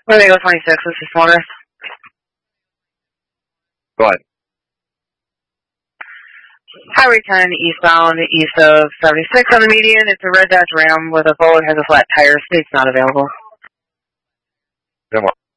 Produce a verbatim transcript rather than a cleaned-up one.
Winnebago twenty-six, this is Morris. Go ahead. Highway ten eastbound, east of seventy-six on the median. It's a red Dodge Ram with a bullet, has a flat tire. State's not available. Then what?